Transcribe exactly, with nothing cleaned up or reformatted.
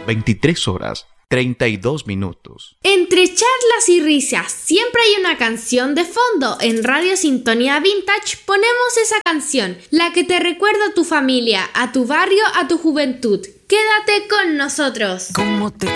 veintitrés horas, treinta y dos minutos. Entre charlas y risas, siempre hay una canción de fondo. En Radio Sintonía Vintage ponemos esa canción, la que te recuerda a tu familia, a tu barrio, a tu juventud. Quédate con nosotros. ¿Cómo te